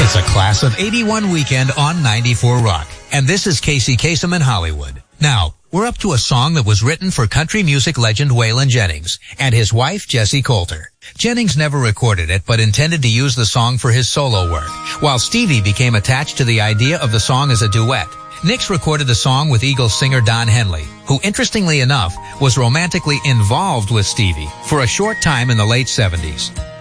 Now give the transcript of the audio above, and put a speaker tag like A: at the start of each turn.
A: It's a class of 81 weekend on 94 Rock. And this is Casey Kasem in Hollywood. Now, we're up to a song that was written for country music legend Waylon Jennings and his wife Jessie Coulter. Jennings never recorded it, but intended to use the song for his solo work, while Stevie became attached to the idea of the song as a duet. Nicks recorded the song with Eagles singer Don Henley, who interestingly enough was romantically involved with Stevie for a short time in the late 70s.